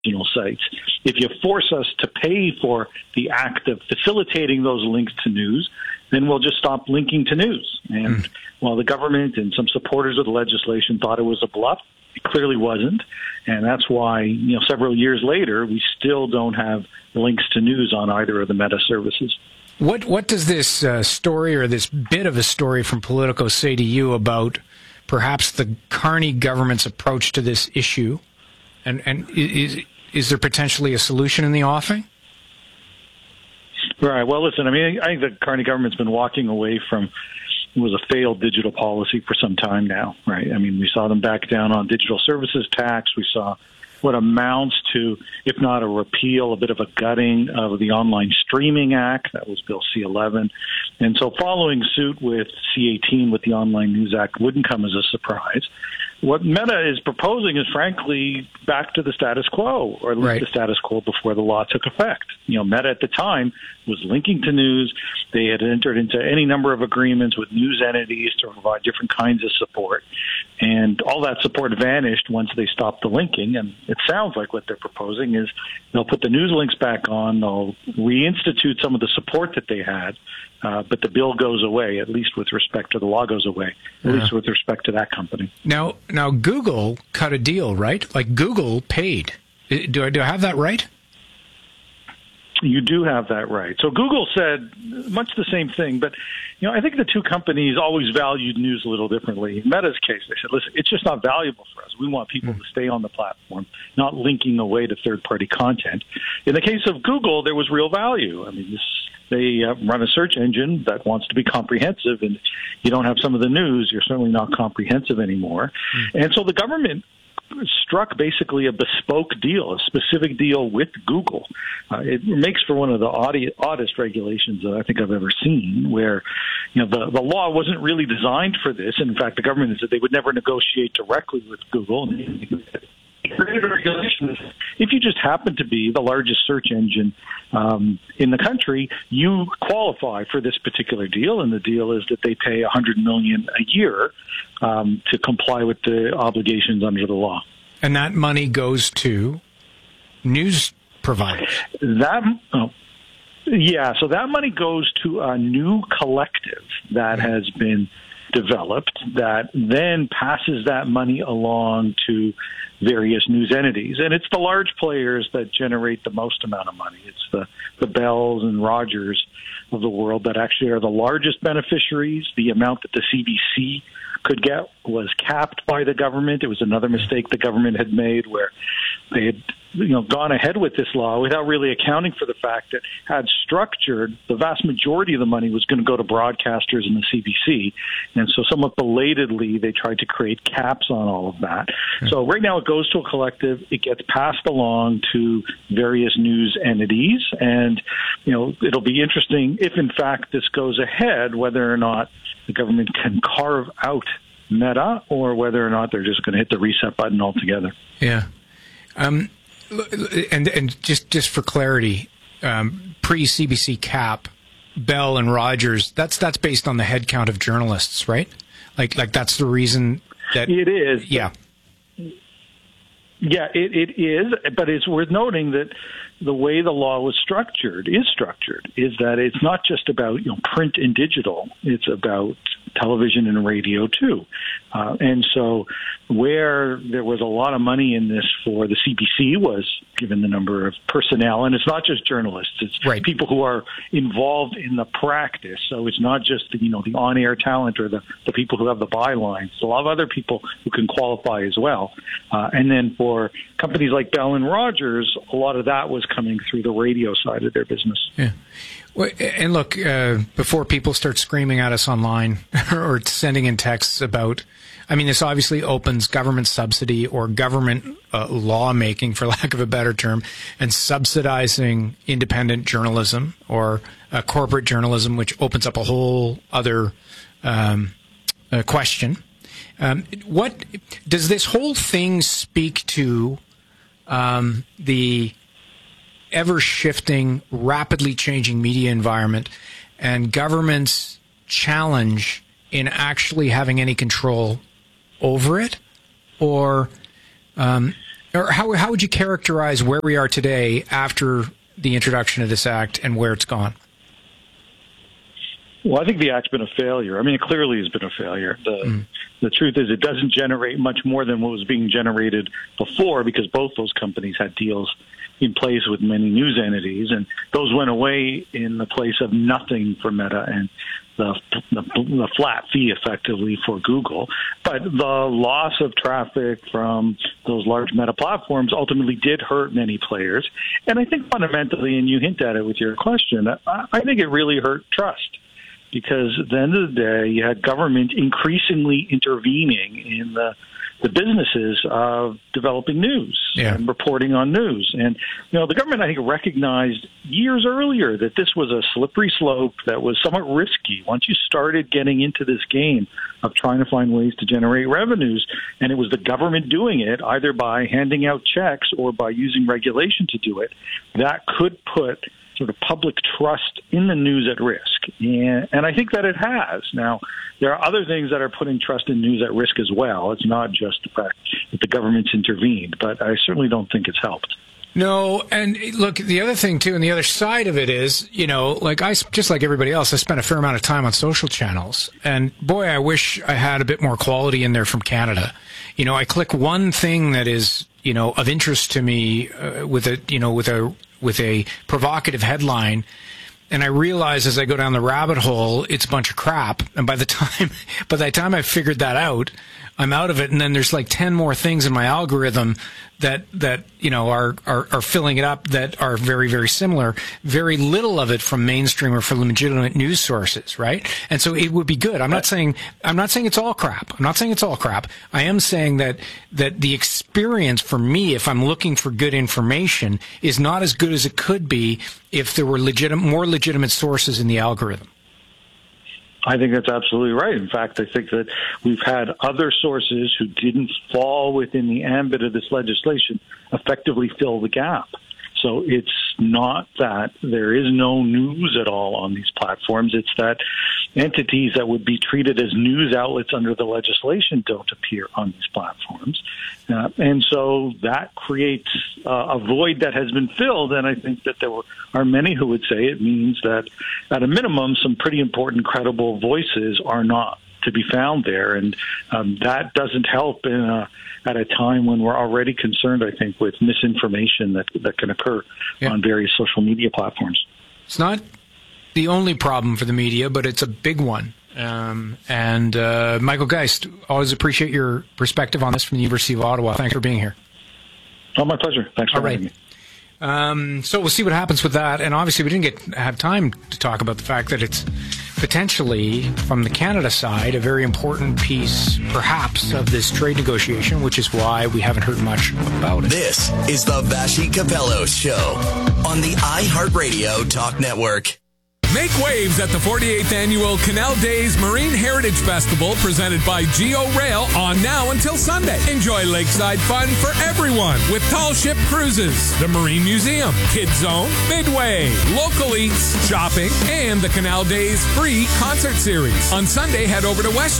original sites. If you force us to pay for the act of facilitating those links to news, then we'll just stop linking to news. And while the government and some supporters of the legislation thought it was a bluff, it clearly wasn't. And that's why, several years later, we still don't have links to news on either of the Meta services. What does this story, or this bit of a story from Politico, say to you about perhaps the Carney government's approach to this issue? And is there potentially a solution in the offing? Right. Well, listen, I think the Carney government's been walking away from what was a failed digital policy for some time now, right? We saw them back down on digital services tax. We saw what amounts to, if not a repeal, a bit of a gutting of the Online Streaming Act. That was Bill C-11. And so following suit with C-18 with the Online News Act wouldn't come as a surprise. What Meta is proposing is, frankly, back to the status quo, or at least the status quo before the law took effect. Meta at the time was linking to news. They had entered into any number of agreements with news entities to provide different kinds of support. And all that support vanished once they stopped the linking. And it sounds like what they're proposing is they'll put the news links back on, they'll reinstitute some of the support that they had, but the bill goes away, at least with respect to the law goes away, at least with respect to that company. Now, Google cut a deal, right? Like Google paid. Do I have that right? You do have that right. So Google said much the same thing, but I think the two companies always valued news a little differently. In Meta's case, they said, listen, it's just not valuable for us. We want people to stay on the platform, not linking away to third-party content. In the case of Google, there was real value. They run a search engine that wants to be comprehensive, and you don't have some of the news, you're certainly not comprehensive anymore. And so the government struck basically a bespoke deal, a specific deal with Google. It makes for one of the oddest regulations that I think I've ever seen, where the law wasn't really designed for this. And in fact, the government said they would never negotiate directly with Google. If you just happen to be the largest search engine in the country, you qualify for this particular deal, and the deal is that they pay $100 million a year to comply with the obligations under the law. And that money goes to news providers. So that money goes to a new collective that has been developed that then passes that money along to various news entities. And it's the large players that generate the most amount of money. It's the Bells and Rogers of the world that actually are the largest beneficiaries. The amount that the CBC could get was capped by the government. It was another mistake the government had made, where they had gone ahead with this law without really accounting for the fact that, had structured, the vast majority of the money was going to go to broadcasters and the CBC. And so somewhat belatedly, they tried to create caps on all of that. So right now it goes to a collective. It gets passed along to various news entities. And, it'll be interesting if, in fact, this goes ahead, whether or not the government can carve out Meta, or whether or not they're just going to hit the reset button altogether. Yeah. And just for clarity, pre-CBC cap, Bell and Rogers, that's based on the headcount of journalists, right? Like that's the reason that it is. Yeah. Yeah, it is, but it's worth noting that the way the law was structured is that it's not just about print and digital. It's about television and radio too. And so where there was a lot of money in this for the CBC was, given the number of personnel, and it's not just journalists, it's people who are involved in the practice. So it's not just the on-air talent or the people who have the bylines. There's a lot of other people who can qualify as well. And then for companies like Bell and Rogers, a lot of that was coming through the radio side of their business. Yeah. Well, and look, before people start screaming at us online or sending in texts about, this obviously opens government subsidy or government lawmaking, for lack of a better term, and subsidizing independent journalism or corporate journalism, which opens up a whole other question. What does this whole thing speak to? The ever-shifting, rapidly changing media environment and government's challenge in actually having any control over it? Or Or how would you characterize where we are today after the introduction of this act and where it's gone? Well, I think the act's been a failure. I mean, it clearly has been a failure. The truth is it doesn't generate much more than what was being generated before, because both those companies had deals in place with many news entities, and those went away in the place of nothing for Meta and the flat fee effectively for Google. But the loss of traffic from those large Meta platforms ultimately did hurt many players. And I think fundamentally, and you hint at it with your question, I think it really hurt trust. Because at the end of the day, you had government increasingly intervening in the businesses of developing news and reporting on news. And, the government, I think, recognized years earlier that this was a slippery slope that was somewhat risky. Once you started getting into this game of trying to find ways to generate revenues, and it was the government doing it, either by handing out checks or by using regulation to do it, that could put sort of public trust in the news at risk. And I think that it has. Now, there are other things that are putting trust in news at risk as well. It's not just the fact that the government's intervened, but I certainly don't think it's helped. No, and look, the other thing, too, and the other side of it is, just like everybody else, I spent a fair amount of time on social channels. And, boy, I wish I had a bit more quality in there from Canada. I click one thing that is, of interest to me with a provocative headline, and I realize as I go down the rabbit hole, it's a bunch of crap. And by the time I figured that out, I'm out of it. And then there's like 10 more things in my algorithm that are filling it up that are very, very similar. Very little of it from mainstream or from legitimate news sources, right? And so it would be good. I'm not saying it's all crap. I am saying that the experience for me, if I'm looking for good information, is not as good as it could be if there were more legitimate sources in the algorithm. I think that's absolutely right. In fact, I think that we've had other sources who didn't fall within the ambit of this legislation effectively fill the gap. So it's not that there is no news at all on these platforms. It's that entities that would be treated as news outlets under the legislation don't appear on these platforms. And so that creates a void that has been filled. And I think that there are many who would say it means that, at a minimum, some pretty important, credible voices are not to be found there. And that doesn't help at a time when we're already concerned, I think, with misinformation that can occur on various social media platforms. It's not the only problem for the media, but it's a big one. And Michael Geist, always appreciate your perspective on this from the University of Ottawa. Thanks for being here. Oh, my pleasure. Thanks for having me. So we'll see what happens with that. And obviously we didn't have time to talk about the fact that it's potentially, from the Canada side, a very important piece, perhaps, of this trade negotiation, which is why we haven't heard much about it. This is the Vassy Capello Show on the iHeartRadio Talk Network. Make waves at the 48th Annual Canal Days Marine Heritage Festival presented by Geo Rail on now until Sunday. Enjoy lakeside fun for everyone with tall ship cruises, the Marine Museum, Kids Zone, Midway, local eats, shopping, and the Canal Days free concert series. On Sunday, head over to West